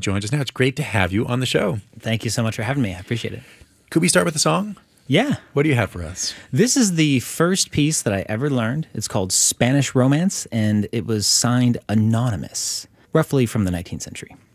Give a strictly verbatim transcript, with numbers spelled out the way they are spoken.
joins us now. It's great to have you on the show. Thank you so much for having me. I appreciate it. Could we start with a song? Yeah. What do you have for us? This is the first piece that I ever learned. It's called Spanish Romance, and it was signed anonymous, roughly from the nineteenth century.